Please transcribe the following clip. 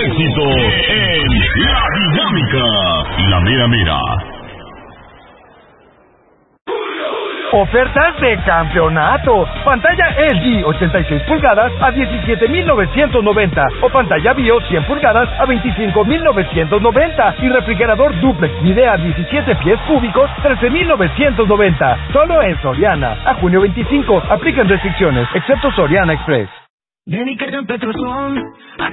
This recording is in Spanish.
éxitos en La Dinámica. La Mera Mera. Ofertas de campeonato. Pantalla LG 86 pulgadas a 17,990 o pantalla BIOS 100 pulgadas a 25,990 y refrigerador duplex Midea 17 pies cúbicos 13,990. Solo en Soriana. A junio 25. Aplican restricciones, excepto Soriana Express. Ven y carga en Petrozón.